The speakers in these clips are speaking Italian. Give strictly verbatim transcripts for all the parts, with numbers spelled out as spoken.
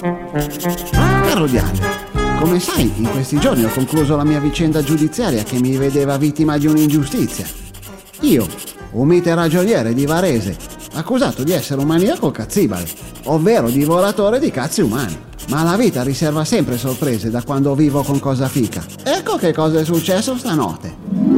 Caro Diario, come sai, in questi giorni ho concluso la mia vicenda giudiziaria che mi vedeva vittima di un'ingiustizia. Io, un mite ragioniere di Varese, accusato di essere un maniaco cazzibale, ovvero divoratore di cazzi umani. Ma la vita riserva sempre sorprese da quando vivo con Cosa Fica. Ecco che cosa è successo stanotte.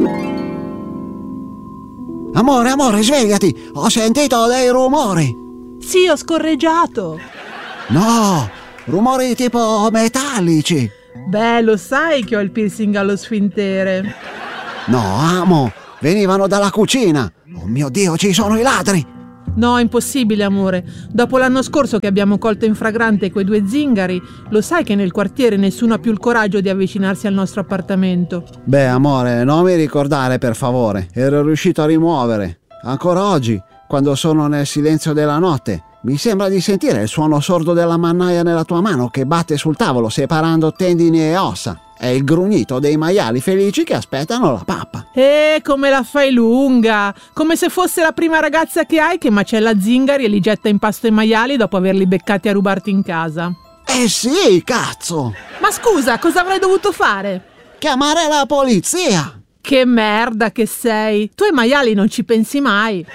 Amore, amore, svegliati! Ho sentito dei rumori! Sì, ho scorreggiato! No! Rumori tipo metallici! Beh, lo sai che ho il piercing allo sfintere. No, amo! Venivano dalla cucina! Oh mio Dio, ci sono i ladri! No, impossibile, amore. Dopo l'anno scorso che abbiamo colto in fragrante quei due zingari, lo sai che nel quartiere nessuno ha più il coraggio di avvicinarsi al nostro appartamento. Beh, amore, non mi ricordare, per favore. Ero riuscito a rimuovere. Ancora oggi, quando sono nel silenzio della notte, mi sembra di sentire il suono sordo della mannaia nella tua mano che batte sul tavolo separando tendini e ossa. È il grugnito dei maiali felici che aspettano la pappa. Eh, come la fai lunga! Come se fosse la prima ragazza che hai che macella zingari e li getta in pasto ai maiali dopo averli beccati a rubarti in casa. Eh sì, cazzo! Ma scusa, cosa avrei dovuto fare? Chiamare la polizia! Che merda che sei! Tu ai maiali non ci pensi mai.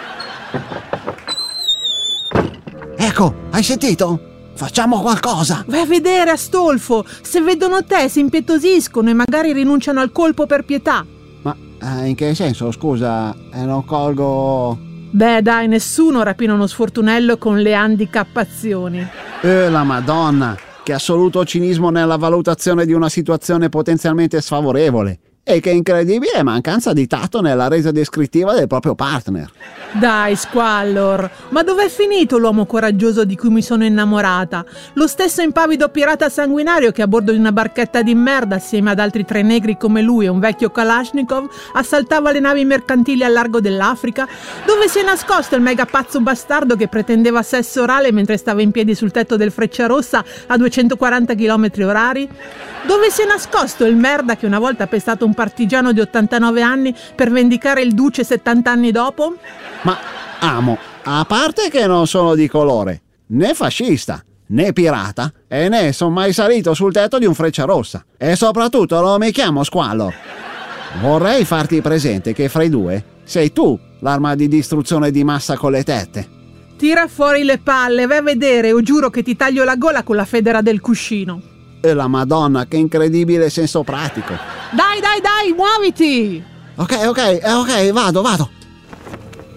Ecco, hai sentito? Facciamo qualcosa! Vai a vedere, Astolfo! Se vedono te si impietosiscono e magari rinunciano al colpo per pietà. Ma eh, in che senso, scusa? Eh, non colgo... Beh dai, nessuno rapina uno sfortunello con le handicappazioni. Eh, la Madonna! Che assoluto cinismo nella valutazione di una situazione potenzialmente sfavorevole. E che incredibile mancanza di tatto nella resa descrittiva del proprio partner. Dai, Squallor, ma dov'è finito l'uomo coraggioso di cui mi sono innamorata? Lo stesso impavido pirata sanguinario che a bordo di una barchetta di merda assieme ad altri tre negri come lui e un vecchio Kalashnikov assaltava le navi mercantili al largo dell'Africa? Dove si è nascosto il mega pazzo bastardo che pretendeva sesso orale mentre stava in piedi sul tetto del Frecciarossa a duecentoquaranta chilometri orari? Dove si è nascosto il merda che una volta ha pestato un partigiano di ottantanove anni per vendicare il duce settanta anni dopo? Ma, amo, a parte che non sono di colore, né fascista, né pirata, e né sono mai salito sul tetto di un Frecciarossa. E soprattutto non mi chiamo Squallor. Vorrei farti presente che fra i due sei tu l'arma di distruzione di massa con le tette. Tira fuori le palle, vai a vedere, o giuro che ti taglio la gola con la federa del cuscino. E la Madonna, che incredibile senso pratico. Dai, dai, dai, muoviti! Ok, ok, eh, ok, vado, vado.